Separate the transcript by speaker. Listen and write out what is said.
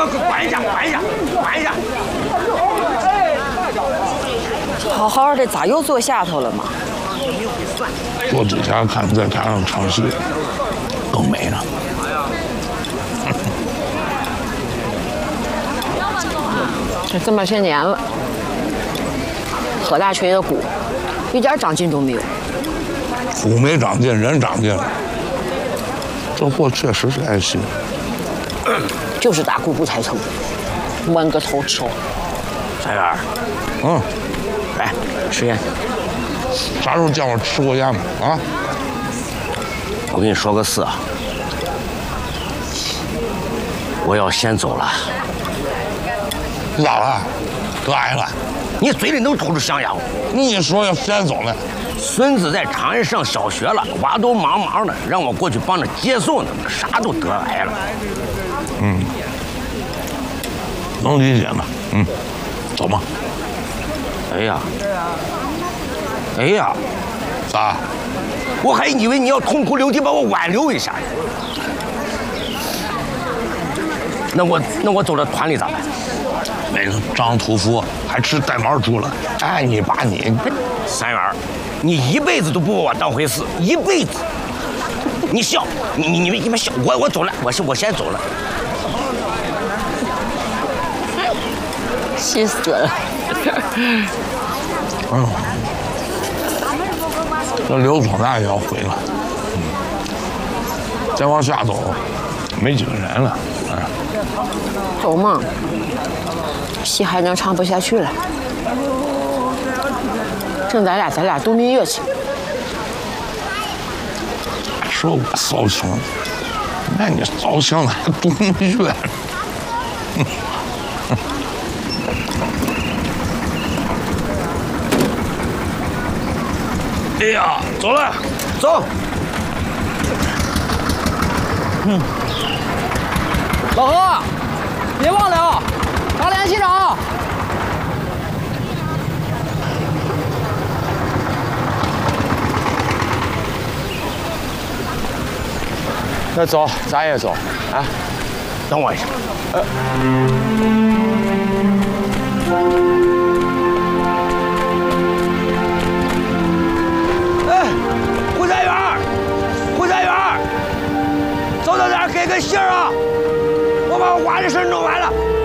Speaker 1: 关一下，关一下，关一下。
Speaker 2: 好好的，咋又坐下头了嘛？
Speaker 3: 我之前看在台上唱戏更美呢。
Speaker 2: 这么些年了，何大锤的鼓一点长进都没有。
Speaker 3: 鼓没长进，人长进了。这货确实是爱惜。
Speaker 2: 就是打鼓不抬头，弯个头吃。
Speaker 1: 三元，来吃烟。
Speaker 3: 啥时候见我吃过烟吗？啊？
Speaker 1: 我跟你说个事啊，我要先走了。
Speaker 3: 咋了？得癌了？
Speaker 1: 你嘴里能吐出象牙吗？
Speaker 3: 你说要先走了？
Speaker 1: 孙子在长安上小学了，娃都忙忙的，让我过去帮着接送呢，啥都得癌了。
Speaker 3: 能理解呢。走吧。
Speaker 1: 哎呀，
Speaker 3: 咋？
Speaker 1: 我还以为你要痛哭流涕把我挽留一下。那我走了团里咋办？
Speaker 3: 那个张屠夫还吃带毛猪了。哎，你把你
Speaker 1: 三元，你一辈子都不把我当回事，一辈子。你笑，你们笑，我走了，我先走了。
Speaker 2: 气死了！
Speaker 3: 这刘总那也要回了。再往下走，没几个人了。
Speaker 2: 走嘛，戏还能唱不下去了。剩咱俩都没乐器。
Speaker 3: 说我骚情，那你骚情了还多么乐？哎呀，走了，
Speaker 1: 走。
Speaker 4: 老何，别忘了啊，打联系场。那走，咱也走啊。
Speaker 1: 等我一下。胡三元，走到这儿给个信儿啊！我把我娃的事弄完了。